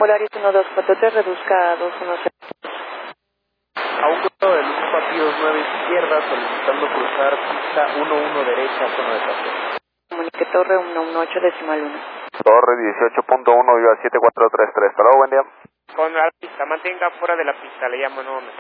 Volaris 1243, reduzca a 210. A un grupo de Luz Patíos 9 izquierda, solicitando cruzar pista 11 derecha, zona de paso. Comunique Torre 118, decimal 1. Torre 18.1, viva 7433. Hasta luego, buen día. Con la pista, mantenga fuera de la pista, le llamo nuevamente.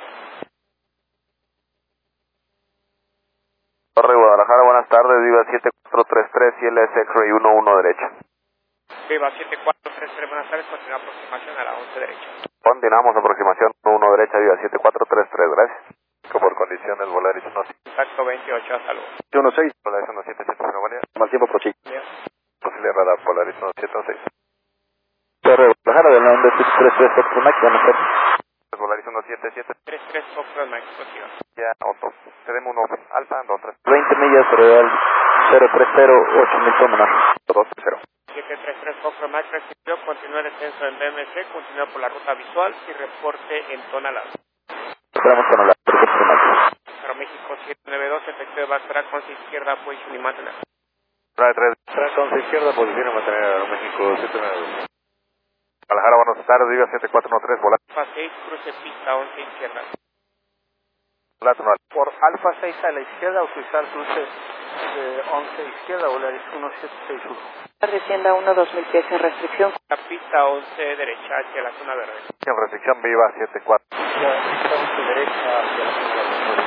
Torre Guadalajara, buenas tardes, viva 7433, CLS X-Ray 11 derecha. Viva 7433, buenas tardes, continúa aproximación a la 11 derecha. Continuamos, aproximación 1 derecha, viva 7433, gracias. Por condiciones, Volaris 16. Contacto 28, hasta luego. 16, Volaris 1771, buen día. Mal tiempo, Prochi. Posible radar, Volaris 1716. Torre Guadalajara, del nombre 33 Foxtrot Max, buenas tardes. Volaris 177. 33 Foxtrot Max, continúa. Ya, Otto. Tenemos 1 Alfa, 23. 20 millas, real 030, 8000 tómenos. 230. 733 Foxtrot Max recibió, continúa el descenso en BMC, continúa por la ruta visual y reporte en Tonalá. Esperamos con la Foxtrot Max. Para México 792, efectuó back track con izquierda, position y mantener. 3. Track 11 izquierda, posición a mantener a México 792. Guadalajara, buenas tardes, viva 7413, Volaris. Alfa 6, cruce pista 11 izquierda. Nacional. Por Alfa 6 a la izquierda, autorizar cruce 11 izquierda, Volaris 1761. Descienda 2000 pies sin restricción. La pista 11 derecha hacia la zona verde. En restricción, viva 74. Pista 11 derecha hacia la zona verde.